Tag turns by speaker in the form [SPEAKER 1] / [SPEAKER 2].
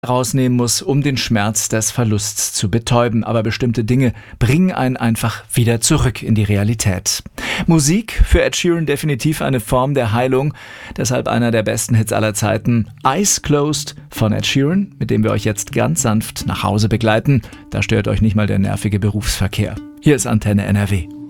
[SPEAKER 1] rausnehmen muss, um den Schmerz des Verlusts zu betäuben. Aber bestimmte Dinge bringen einen einfach wieder zurück in die Realität. Musik für Ed Sheeran definitiv eine Form der Heilung. Deshalb einer der besten Hits aller Zeiten. Eyes Closed von Ed Sheeran, mit dem wir euch jetzt ganz sanft nach Hause begleiten. Da stört euch nicht mal der nervige Berufsverkehr. Hier ist Antenne NRW.